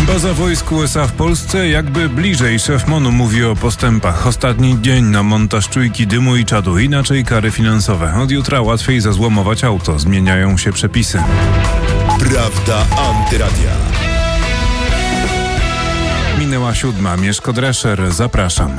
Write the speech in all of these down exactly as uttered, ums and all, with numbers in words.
Baza wojsk U S A w Polsce jakby bliżej. Szef MON-u mówi o postępach. Ostatni dzień na montaż czujki dymu i czadu. Inaczej kary finansowe. Od jutra łatwiej zazłomować auto. Zmieniają się przepisy. Prawda Antyradia. Minęła siódma. Mieszko Drescher. Zapraszam.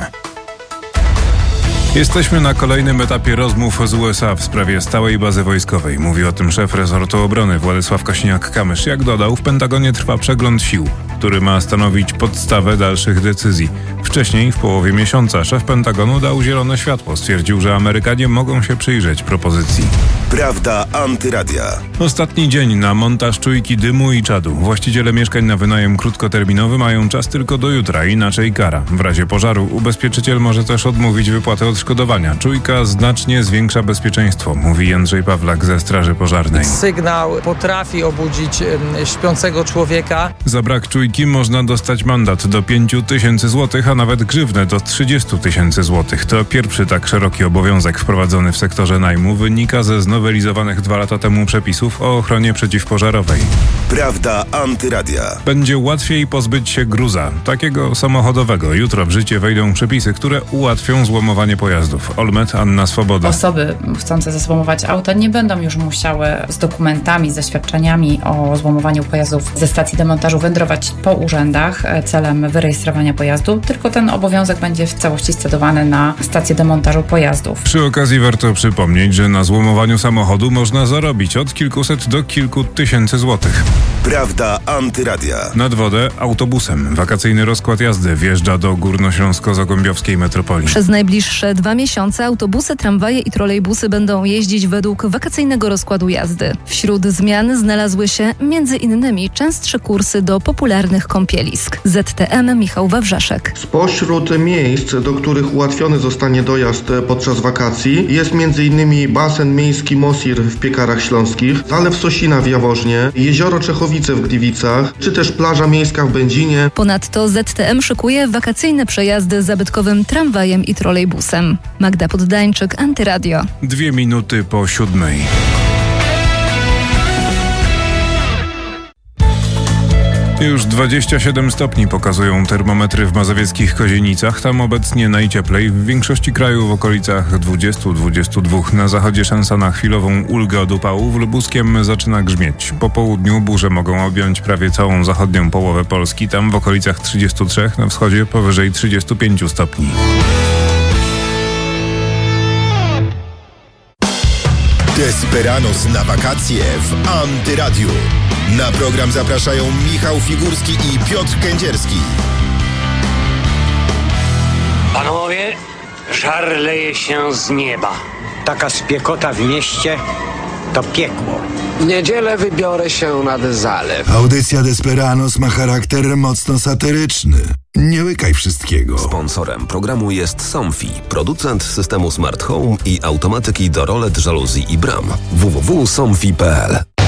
Jesteśmy na kolejnym etapie rozmów z U S A w sprawie stałej bazy wojskowej. Mówi o tym szef resortu obrony Władysław Kosiniak-Kamysz. Jak dodał, w Pentagonie trwa przegląd sił, który ma stanowić podstawę dalszych decyzji. Wcześniej, w połowie miesiąca, szef Pentagonu dał zielone światło. Stwierdził, że Amerykanie mogą się przyjrzeć propozycji. Prawda Antyradia. Ostatni dzień na montaż czujki dymu i czadu. Właściciele mieszkań na wynajem krótkoterminowy mają czas tylko do jutra, inaczej kara. W razie pożaru ubezpieczyciel może też odmówić wypłaty odszkodowania. Czujka znacznie zwiększa bezpieczeństwo, mówi Jędrzej Pawlak ze Straży Pożarnej. Sygnał potrafi obudzić śpiącego człowieka. Za brak czujki można dostać mandat do pięciu tysięcy złotych, a nawet grzywnę do trzydziestu tysięcy złotych. To pierwszy tak szeroki obowiązek wprowadzony w sektorze najmu wynika ze znowelizowanych dwa lata temu przepisów o ochronie przeciwpożarowej. Prawda Antyradia. Będzie łatwiej pozbyć się gruza, takiego samochodowego. Jutro w życie wejdą przepisy, które ułatwią złomowanie pojazdów. Olmet, Anna Swoboda. Osoby chcące zezłomować auta nie będą już musiały z dokumentami, zaświadczeniami o złomowaniu pojazdów ze stacji demontażu wędrować po urzędach celem wyrejestrowania pojazdu, tylko ten obowiązek będzie w całości scedowany na stację demontażu pojazdów. Przy okazji warto przypomnieć, że na złomowaniu samochodu można zarobić od kilkuset do kilku tysięcy złotych. Prawda Antyradia. Nad wodę autobusem. Wakacyjny rozkład jazdy wjeżdża do górnośląsko-zagłębiowskiej metropolii. Przez najbliższe dwa miesiące autobusy, tramwaje i trolejbusy będą jeździć według wakacyjnego rozkładu jazdy. Wśród zmian znalazły się między innymi częstsze kursy do popularnych kąpielisk. Z T M Michał Wawrzeszek. Spośród miejsc, do których ułatwiony zostanie dojazd podczas wakacji, jest między innymi basen miejski Mosir w Piekarach Śląskich, Zalew Sosina w Jaworznie, Jezioro Czechowice w Gliwicach, czy też plaża miejska w Będzinie. Ponadto Z T M szykuje wakacyjne przejazdy zabytkowym tramwajem i trolejbusem. Magda Poddańczyk, Antyradio. Dwie minuty po siódmej. Już dwadzieścia siedem stopni pokazują termometry w mazowieckich Kozienicach. Tam obecnie najcieplej. W większości kraju w okolicach dwadzieścia do dwudziestu dwóch. Na zachodzie szansa na chwilową ulgę od upału. W Lubuskiem zaczyna grzmieć. Po południu burze mogą objąć prawie całą zachodnią połowę Polski. Tam w okolicach trzydziestu trzech, na wschodzie powyżej trzydziestu pięciu stopni. Desperanos na wakacje w Antyradiu. Na program zapraszają Michał Figurski i Piotr Kędzierski. Panowie, żar leje się z nieba. Taka spiekota w mieście to piekło. W niedzielę wybiorę się nad zalew. Audycja Desperanos ma charakter mocno satyryczny. Nie łykaj wszystkiego. Sponsorem programu jest Somfy, producent systemu Smart Home i automatyki do rolet, żaluzji i bram. w w w kropka somfy kropka p l